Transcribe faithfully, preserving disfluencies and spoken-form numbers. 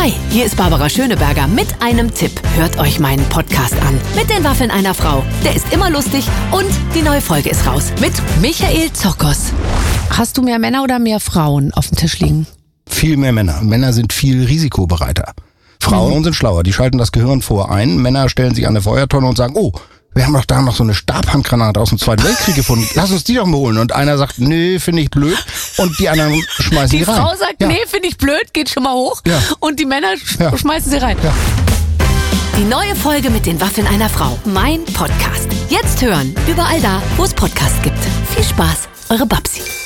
Hi, hier ist Barbara Schöneberger mit einem Tipp. Hört euch meinen Podcast an. Mit den Waffeln einer Frau. Der ist immer lustig und die neue Folge ist raus. Mit Michael Zokos. Hast du mehr Männer oder mehr Frauen auf dem Tisch liegen? Viel mehr Männer. Männer sind viel risikobereiter. Frauen mhm. sind schlauer. Die schalten das Gehirn vor ein. Männer stellen sich an eine Feuertonne und sagen, oh, wir haben doch da noch so eine Stabhandgranate aus dem Zweiten Weltkrieg gefunden. Lass uns die doch mal holen. Und einer sagt, nee, finde ich blöd. Und die anderen schmeißen die, die rein. Die Frau sagt, ja. nee, finde ich blöd, geht schon mal hoch. Ja. Und die Männer sch- ja. schmeißen sie rein. Ja. Die neue Folge mit den Waffeln einer Frau. Mein Podcast. Jetzt hören. Überall da, wo es Podcasts gibt. Viel Spaß. Eure Babsi.